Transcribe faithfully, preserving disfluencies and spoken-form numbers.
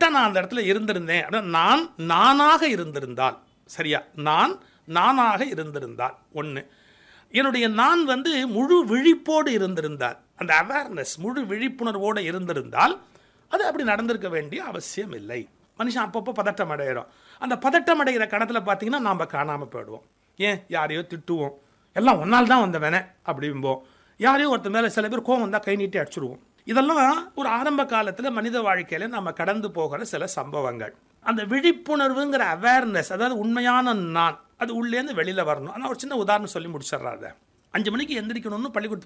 கரெக்டாக நான் அந்த இடத்துல இருந்திருந்தேன், அதான் நான் நானாக இருந்திருந்தால், சரியா, நான் நானாக இருந்திருந்தால் ஒன்று. என்னுடைய நான் வந்து முழு விழிப்போடு இருந்திருந்தால், அந்த அவேர்னஸ் முழு விழிப்புணர்வோடு இருந்திருந்தால் அது அப்படி நடந்திருக்க வேண்டிய அவசியம் இல்லை. மனுஷன் அப்பப்போ பதட்டம் அடைகிறோம். அந்த பதட்டம் அடைகிற கணத்தில் பார்த்தீங்கன்னா நாம் காணாமல் போயிடுவோம். ஏன் யாரையோ திட்டுவோம், எல்லாம் ஒன்னால் தான் வந்தவனே அப்படிம்போம். யாரையோ ஒருத்தர் மேலே சில பேர் கோவம் வந்தால் கை நீட்டி அடிச்சுடுவோம். இதெல்லாம் ஒரு ஆரம்ப காலத்தில் மனித வாழ்க்கையில் நம்ம கடந்து போகிற சில சம்பவங்கள். அந்த விழிப்புணர்வுங்கிற அவேர்னஸ், அதாவது உண்மையான நான், அது உள்ளேருந்து வெளியில் வரணும். ஆனால் ஒரு சின்ன உதாரணம் சொல்லி முடிச்சிடுறாரு. அஞ்சு மணிக்கு எந்திரிக்கணும்னு பள்ளிக்கூடத்து